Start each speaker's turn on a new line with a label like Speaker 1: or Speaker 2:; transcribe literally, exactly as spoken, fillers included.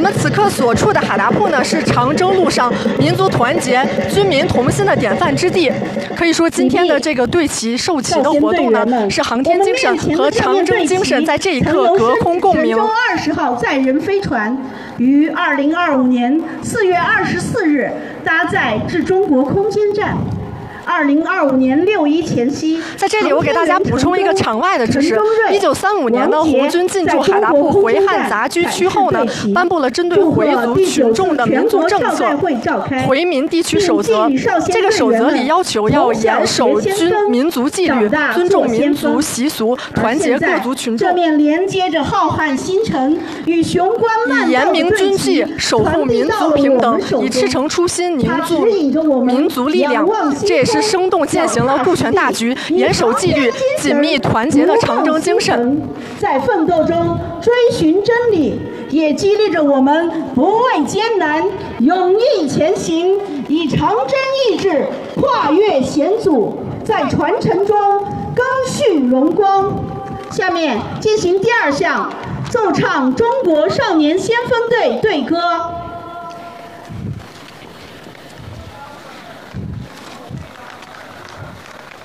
Speaker 1: 们此刻所处的哈达铺呢，是长征路上民族团结、军民同心的典范之地。可以说，今天的这个队旗授旗的活动呢，是航天精神和长征精神在这一刻隔空共鸣。
Speaker 2: 神舟二十号载人飞船于二零二五年四月二十四日搭载至中国空间站。二零二五年六一前夕，
Speaker 1: 在这里我给大家补充一个场外的知识：一九三五年呢，红军进驻哈达铺回汉杂居区后呢，颁布了针对回族群众的民族政策——回民地区守则。这个守则里要求要严守军民族纪律，尊重民族习俗，团结各族群众。
Speaker 2: 这面连接着浩瀚星辰与雄关漫
Speaker 1: 以严明军纪，守护民族平等，以赤诚初心凝聚民族力量。这也是生动践行了顾全大局、严守纪律、紧密团结的长征精神。
Speaker 2: 在奋斗中追寻真理，也激励着我们不畏艰难，勇毅前行，以长征意志跨越险阻，在传承中更续荣光。下面进行第二项，奏唱中国少年先锋队队歌。